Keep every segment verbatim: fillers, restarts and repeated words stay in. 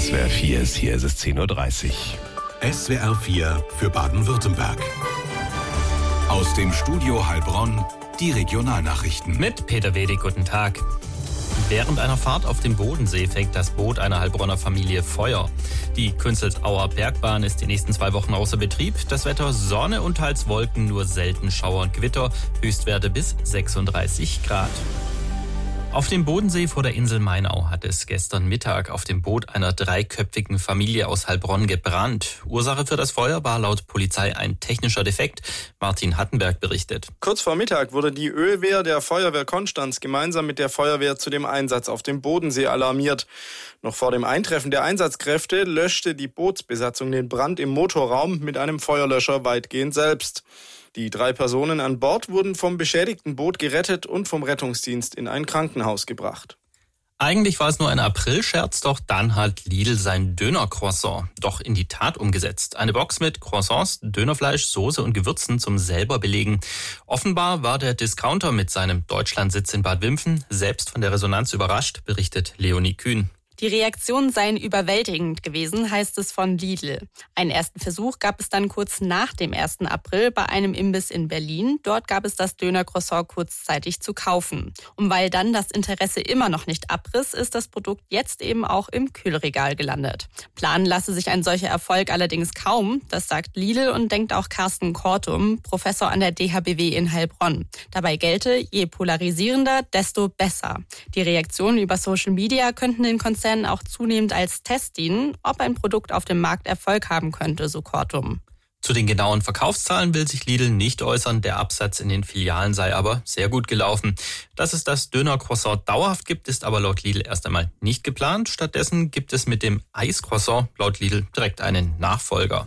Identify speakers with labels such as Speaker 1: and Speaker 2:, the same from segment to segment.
Speaker 1: S W R vier ist hier, es ist zehn Uhr dreißig.
Speaker 2: S W R vier für Baden-Württemberg. Aus dem Studio Heilbronn die Regionalnachrichten.
Speaker 3: Mit Peter Wedig, guten Tag. Während einer Fahrt auf dem Bodensee fängt das Boot einer Heilbronner Familie Feuer. Die Künzelsauer Bergbahn ist die nächsten zwei Wochen außer Betrieb. Das Wetter Sonne und teils Wolken, nur selten Schauer und Gewitter. Höchstwerte bis sechsunddreißig Grad. Auf dem Bodensee vor der Insel Mainau hat es gestern Mittag auf dem Boot einer dreiköpfigen Familie aus Heilbronn gebrannt. Ursache für das Feuer war laut Polizei ein technischer Defekt. Martin Hattenberg berichtet.
Speaker 4: Kurz vor Mittag wurde die Ölwehr der Feuerwehr Konstanz gemeinsam mit der Feuerwehr zu dem Einsatz auf dem Bodensee alarmiert. Noch vor dem Eintreffen der Einsatzkräfte löschte die Bootsbesatzung den Brand im Motorraum mit einem Feuerlöscher weitgehend selbst. Die drei Personen an Bord wurden vom beschädigten Boot gerettet und vom Rettungsdienst in ein Krankenhaus gebracht.
Speaker 3: Eigentlich war es nur ein Aprilscherz, doch dann hat Lidl sein Döner-Croissant doch in die Tat umgesetzt. Eine Box mit Croissants, Dönerfleisch, Soße und Gewürzen zum selber belegen. Offenbar war der Discounter mit seinem Deutschlandsitz in Bad Wimpfen selbst von der Resonanz überrascht, berichtet Leonie Kühn.
Speaker 5: Die Reaktionen seien überwältigend gewesen, heißt es von Lidl. Einen ersten Versuch gab es dann kurz nach dem ersten April bei einem Imbiss in Berlin. Dort gab es das Döner-Croissant kurzzeitig zu kaufen. Und weil dann das Interesse immer noch nicht abriss, ist das Produkt jetzt eben auch im Kühlregal gelandet. Planen lasse sich ein solcher Erfolg allerdings kaum, das sagt Lidl und denkt auch Carsten Kortum, Professor an der D H B W in Heilbronn. Dabei gelte, je polarisierender, desto besser. Die Reaktionen über Social Media könnten den Konzern auch zunehmend als Test dienen, ob ein Produkt auf dem Markt Erfolg haben könnte, so Kortum.
Speaker 3: Zu den genauen Verkaufszahlen will sich Lidl nicht äußern, der Absatz in den Filialen sei aber sehr gut gelaufen. Dass es das Döner-Croissant dauerhaft gibt, ist aber laut Lidl erst einmal nicht geplant. Stattdessen gibt es mit dem Eis-Croissant laut Lidl direkt einen Nachfolger.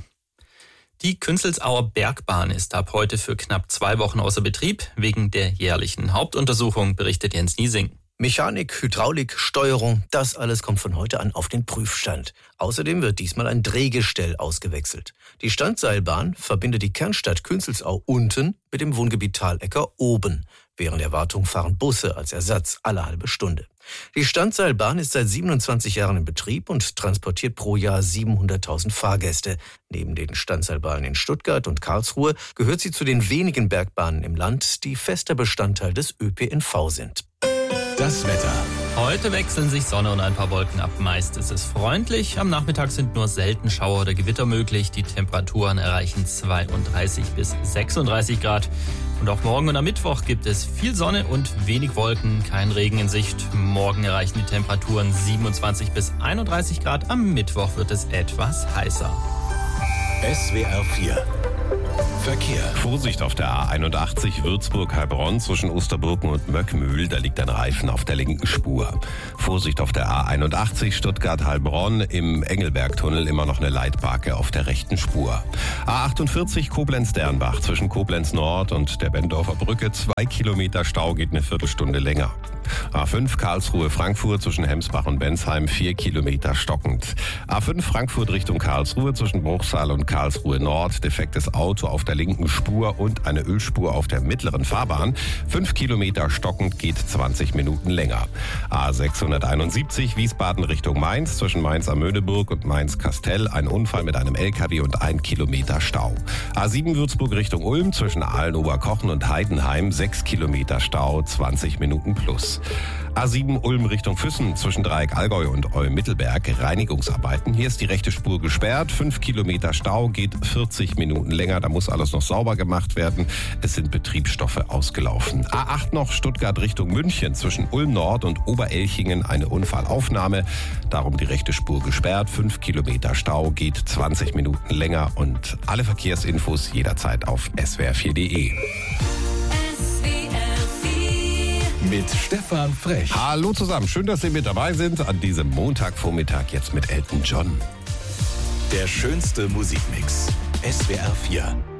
Speaker 3: Die Künzelsauer Bergbahn ist ab heute für knapp zwei Wochen außer Betrieb, wegen der jährlichen Hauptuntersuchung, berichtet Jens Niesing.
Speaker 6: Mechanik, Hydraulik, Steuerung, das alles kommt von heute an auf den Prüfstand. Außerdem wird diesmal ein Drehgestell ausgewechselt. Die Standseilbahn verbindet die Kernstadt Künzelsau unten mit dem Wohngebiet Thalecker oben. Während der Wartung fahren Busse als Ersatz alle halbe Stunde. Die Standseilbahn ist seit siebenundzwanzig Jahren in Betrieb und transportiert pro Jahr siebenhunderttausend Fahrgäste. Neben den Standseilbahnen in Stuttgart und Karlsruhe gehört sie zu den wenigen Bergbahnen im Land, die fester Bestandteil des Ö P N V sind.
Speaker 2: Das Wetter.
Speaker 3: Heute wechseln sich Sonne und ein paar Wolken ab. Meist ist es freundlich. Am Nachmittag sind nur selten Schauer oder Gewitter möglich. Die Temperaturen erreichen zweiunddreißig bis sechsunddreißig Grad. Und auch morgen und am Mittwoch gibt es viel Sonne und wenig Wolken. Kein Regen in Sicht. Morgen erreichen die Temperaturen siebenundzwanzig bis einunddreißig Grad. Am Mittwoch wird es etwas heißer.
Speaker 2: S W R vier Verkehr.
Speaker 1: Vorsicht auf der A einundachtzig Würzburg-Heilbronn zwischen Osterburken und Möckmühl. Da liegt ein Reifen auf der linken Spur. Vorsicht auf der A einundachtzig Stuttgart-Heilbronn im Engelbergtunnel. Immer noch eine Leitbarke auf der rechten Spur. A achtundvierzig Koblenz-Dernbach zwischen Koblenz Nord und der Bendorfer Brücke. Zwei Kilometer Stau, geht eine Viertelstunde länger. A fünf Karlsruhe-Frankfurt zwischen Hemsbach und Bensheim. Vier Kilometer stockend. A fünf Frankfurt Richtung Karlsruhe zwischen Bruchsal und Karlsruhe Nord. Defektes Auto auf der linken Spur und eine Ölspur auf der mittleren Fahrbahn. Fünf Kilometer stockend, geht zwanzig Minuten länger. A sechshunderteinundsiebzig Wiesbaden Richtung Mainz zwischen Mainz am Möhneburg und Mainz-Kastell. Ein Unfall mit einem L K W und ein Kilometer Stau. A sieben Würzburg Richtung Ulm zwischen Aalen-Oberkochen und Heidenheim. Sechs Kilometer Stau, zwanzig Minuten plus. A sieben Ulm Richtung Füssen zwischen Dreieck Allgäu und Olm-Mittelberg. Reinigungsarbeiten. Hier ist die rechte Spur gesperrt. Fünf Kilometer Stau, geht vierzig Minuten länger. Da muss alles noch sauber gemacht werden. Es sind Betriebsstoffe ausgelaufen. A acht noch Stuttgart Richtung München zwischen Ulm Nord und Oberelchingen. Eine Unfallaufnahme. Darum die rechte Spur gesperrt. Fünf Kilometer Stau, geht zwanzig Minuten länger. Und alle Verkehrsinfos jederzeit auf S W R vier punkt de.
Speaker 2: Mit Stefan Frech.
Speaker 1: Hallo zusammen, schön, dass Sie mit dabei sind an diesem Montagvormittag jetzt mit Elton John.
Speaker 2: Der schönste Musikmix. S W R vier.